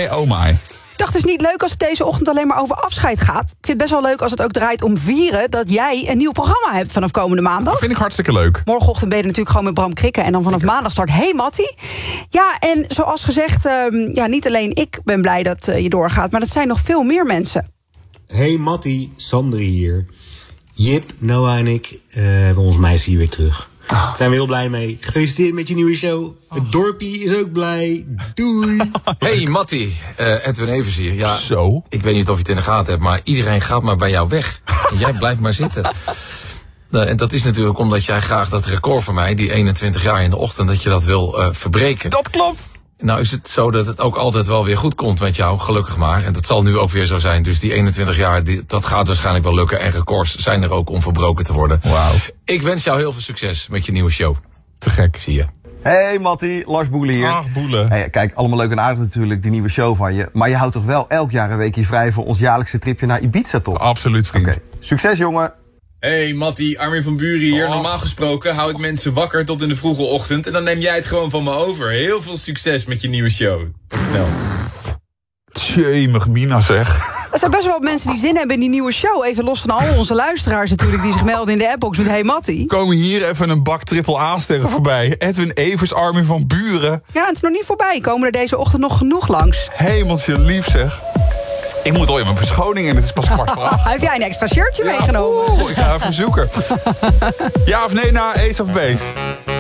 oh my. Ik dacht, het is niet leuk als het deze ochtend alleen maar over afscheid gaat. Ik vind het best wel leuk als het ook draait om vieren dat jij een nieuw programma hebt vanaf komende maandag. Dat vind ik hartstikke leuk. Morgenochtend ben je natuurlijk gewoon met Bram Krikken en dan vanaf maandag start Hey Mattie. Ja, en zoals gezegd, niet alleen ik ben blij dat je doorgaat, maar dat zijn nog veel meer mensen. Hey Mattie, Sander hier. Jip, Noah en ik hebben ons meisje hier weer terug. Daar zijn we heel blij mee. Gefeliciteerd met je nieuwe show. Het dorpie is ook blij. Doei. Hey Mattie, Edwin Evers hier. Ja, Zo. ik weet niet of je het in de gaten hebt, maar iedereen gaat maar bij jou weg. En jij blijft maar zitten. En dat is natuurlijk omdat jij graag dat record van mij, die 21 jaar in de ochtend, dat je dat wil verbreken. Dat klopt. Nou is het zo dat het ook altijd wel weer goed komt met jou, gelukkig maar. En dat zal nu ook weer zo zijn. Dus die 21 jaar, dat gaat waarschijnlijk wel lukken. En records zijn er ook om verbroken te worden. Wauw. Ik wens jou heel veel succes met je nieuwe show. Te gek. Zie je. Hey Mattie, Lars Boele hier. Ach, Boele. Hey, kijk, allemaal leuk en aardig natuurlijk, die nieuwe show van je. Maar je houdt toch wel elk jaar een weekje vrij voor ons jaarlijkse tripje naar Ibiza, toch? Absoluut, vriend. Oké. Succes, jongen. Hey Mattie, Armin van Buren hier. Normaal gesproken hou ik mensen wakker tot in de vroege ochtend. En dan neem jij het gewoon van me over. Heel veel succes met je nieuwe show. Tot snel. Tjemig, Mina zeg. Er zijn best wel mensen die zin hebben in die nieuwe show. Even los van al onze luisteraars natuurlijk die zich melden in de appbox met Hey Mattie. Komen hier even een bak triple A-sterren voorbij. Edwin Evers, Armin van Buren. Ja, het is nog niet voorbij. Komen er deze ochtend nog genoeg langs. Hemeltje lief zeg. Ik moet al in mijn verschoning en het is pas 7:15. Heb jij een extra shirtje meegenomen? Ik ga even zoeken. Ja of nee naar Ace of Base?